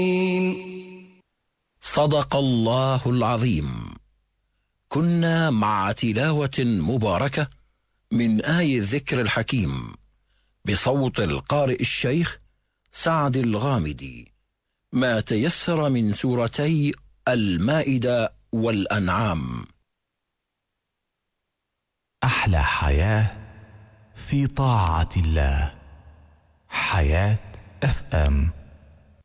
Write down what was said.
صدق الله العظيم. كنا مع تلاوة مباركة من آي الذكر الحكيم بصوت القارئ الشيخ سعد الغامدي، ما تيسر من سورتي المائدة والأنعام. أحلى حياة في طاعة الله. حياة FM.